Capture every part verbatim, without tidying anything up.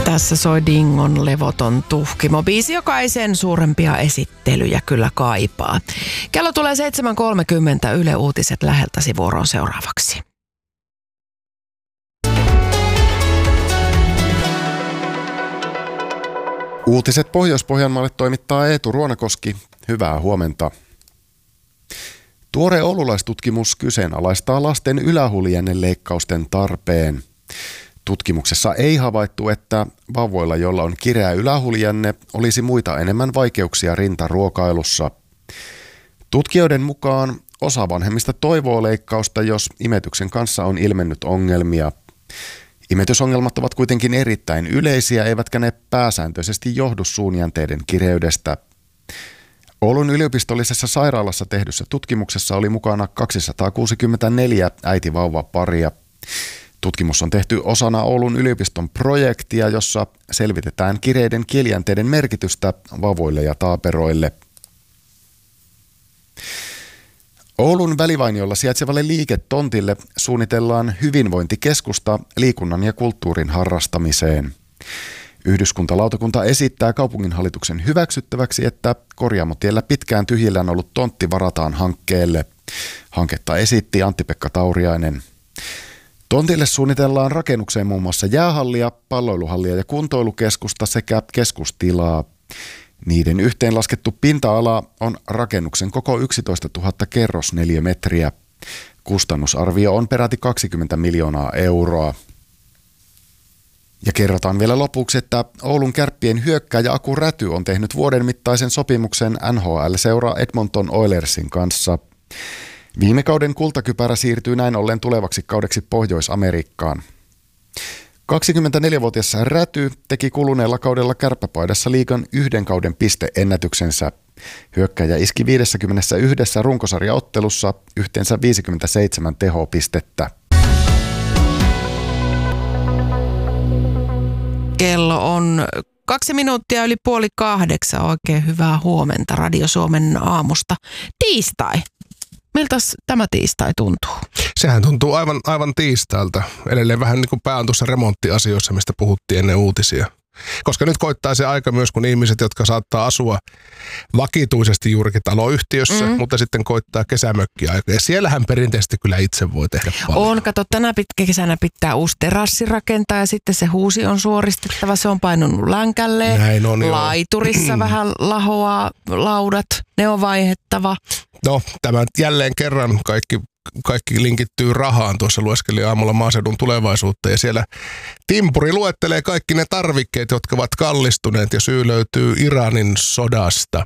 Tässä soi Dingon levoton tuhkimo. Biisi, joka ei sen suurempia esittelyjä kyllä kaipaa. Kello tulee seitsemän kolmekymmentä, Yle Uutiset läheltäsi vuoroon seuraavaksi. Uutiset Pohjois-Pohjanmaalle toimittaa Eetu Ruonakoski. Hyvää huomenta. Tuore oululaistutkimus kyseenalaistaa lasten ylähulienneleikkausten tarpeen. Tutkimuksessa ei havaittu, että vauvoilla, joilla on kireä ylähuljenne, olisi muita enemmän vaikeuksia rintaruokailussa. Tutkijoiden mukaan osa vanhemmista toivoo leikkausta, jos imetyksen kanssa on ilmennyt ongelmia. Imetysongelmat ovat kuitenkin erittäin yleisiä, eivätkä ne pääsääntöisesti johdu suunjänteiden kireydestä. Oulun yliopistollisessa sairaalassa tehdyssä tutkimuksessa oli mukana kaksisataakuusikymmentäneljä äiti-vauva-paria. Tutkimus on tehty osana Oulun yliopiston projektia, jossa selvitetään kireiden kielijänteiden merkitystä vauvoille ja taaperoille. Oulun Välivainiolla sijaitsevalle liiketontille suunnitellaan hyvinvointikeskusta liikunnan ja kulttuurin harrastamiseen. Yhdyskuntalautakunta esittää kaupunginhallituksen hyväksyttäväksi, että Korjaamotiellä pitkään tyhjillään ollut tontti varataan hankkeelle. Hanketta esitti Antti-Pekka Tauriainen. Tontille suunnitellaan rakennukseen muun muassa jäähallia, palloiluhallia ja kuntoilukeskusta sekä keskustilaa. Niiden yhteenlaskettu pinta-ala on rakennuksen koko yksitoistatuhatta kerrosneliömetriä. Kustannusarvio on peräti kaksikymmentä miljoonaa euroa. Ja kerrotaan vielä lopuksi, että Oulun Kärppien hyökkääjä Aku Räty on tehnyt vuoden mittaisen sopimuksen N H L-seura Edmonton Oilersin kanssa. Viime kauden kultakypärä siirtyy näin ollen tulevaksi kaudeksi Pohjois-Amerikkaan. kaksikymmentäneljävuotias Räty teki kuluneella kaudella kärppäpaidassa liigan yhden kauden pisteennätyksensä. Hyökkääjä iski viisikymmentäyksi runkosarjaottelussa yhteensä viisikymmentäseitsemän tehopistettä. Kello on kaksi minuuttia yli puoli kahdeksan. Oikein hyvää huomenta Radio Suomen aamusta. Tiistai. Miltäs tämä tiistai tuntuu? Sehän tuntuu aivan, aivan tiistailta. Edelleen vähän niin kuin pää on tuossa remonttiasioissa, mistä puhuttiin ennen uutisia. Koska nyt koittaa se aika myös, kun ihmiset, jotka saattaa asua vakituisesti juurikin taloyhtiössä, mm. mutta sitten koittaa kesämökkiaika. Ja siellähän perinteisesti kyllä itse voi tehdä paljon. On, kato, tänä pitkä kesänä pitää uusi terassi rakentaa ja sitten se huusi on suoristettava. Se on painunut länkälle. Näin on, joo. Laiturissa vähän lahoaa laudat. Ne on vaihettava. No, tämä jälleen kerran kaikki, kaikki linkittyy rahaan. Tuossa lueskelin aamulla maaseudun tulevaisuutta ja siellä Timpuri luettelee kaikki ne tarvikkeet, jotka ovat kallistuneet ja syy löytyy Iranin sodasta.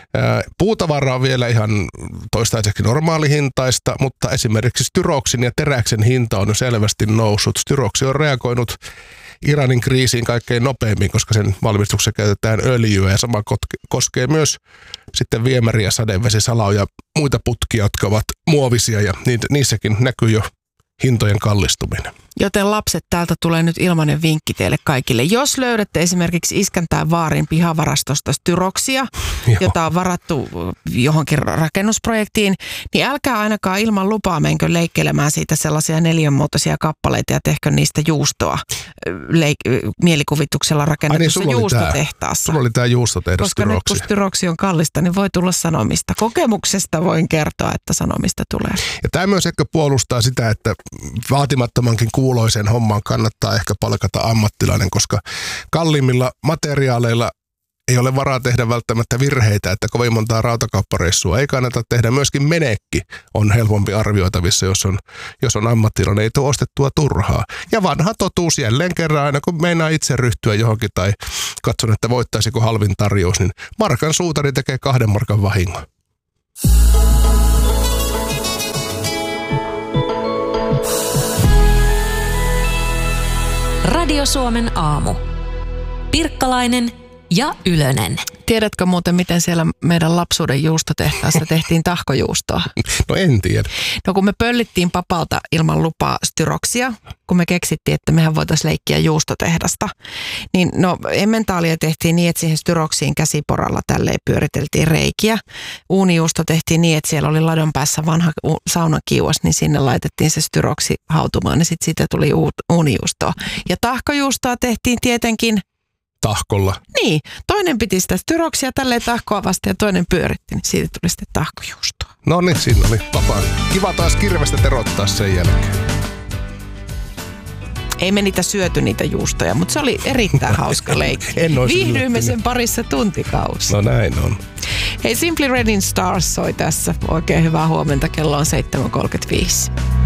Puutavara on vielä ihan toistaiseksi normaalihintaista, mutta esimerkiksi styroksin ja teräksen hinta on jo selvästi noussut. Styroksi on reagoinut Iranin kriisiin kaikkein nopeimmin, koska sen valmistuksessa käytetään öljyä ja sama koskee myös sitten viemäri- ja sadevesisalo ja muita putkia, jotka ovat muovisia ja niissäkin näkyy jo hintojen kallistuminen. Joten lapset, täältä tulee nyt ilmainen vinkki teille kaikille. Jos löydätte esimerkiksi Iskän vaarin pihavarastosta styroksia, Joo. jota on varattu johonkin rakennusprojektiin, niin älkää ainakaan ilman lupaa menkö leikkelemään siitä sellaisia neliönmuotoisia kappaleita ja tehkö niistä juustoa leik- mielikuvituksella rakennetussa niin, juustotehtaassa. Sulla oli tämä juustotehdas Koska styroksi. nyt kun styroksi on kallista, niin voi tulla sanomista. Kokemuksesta voin kertoa, että sanomista tulee. Ja tämä myös ehkä puolustaa sitä, että vaatimattomankin kuuloisen hommaan kannattaa ehkä palkata ammattilainen, koska kalliimmilla materiaaleilla ei ole varaa tehdä välttämättä virheitä, että kovin montaa rautakauppareissua ei kannata tehdä. Myöskin menekki on helpompi arvioitavissa, jos on, jos on ammattilainen, ei tule ostettua turhaa. Ja vanha totuus jälleen kerran, aina kun meinaa itse ryhtyä johonkin tai katson, että voittaisiko halvin tarjous, niin markan suutari tekee kahden markan vahingon. Radio Suomen aamu. Pirkkalainen ja Ylönen. Tiedätkö muuten, miten siellä meidän lapsuuden juustotehtaassa tehtiin tahkojuustoa? No en tiedä. No kun me pöllittiin papalta ilman lupaa styroksia, kun me keksittiin, että mehän voitaisiin leikkiä juustotehdasta, niin no emmentaalia tehtiin niin, että siihen styroksiin käsiporalla tälleen pyöriteltiin reikiä. Uunijuusto tehtiin niin, että siellä oli ladon päässä vanha saunakiuas, niin sinne laitettiin se styroksi hautumaan, niin sitten siitä tuli uunijuustoa. Ja tahkojuustoa tehtiin tietenkin tahkolla. Niin, toinen piti sitä styroksia tälleen tahkoa vasta ja toinen pyöritti, niin siitä tuli sitten tahkojuustoa. No niin, siinä oli vapaa. Kiva taas kirvestä terottaa sen jälkeen. Ei me niitä syöty niitä juustoja, mutta se oli erittäin hauska leikki. Viihdyimme sen parissa tuntikausi. No näin on. Hei, Simply Redin Stars soi tässä. Oikein hyvää huomenta, kello on seitsemän kolmekymmentäviisi.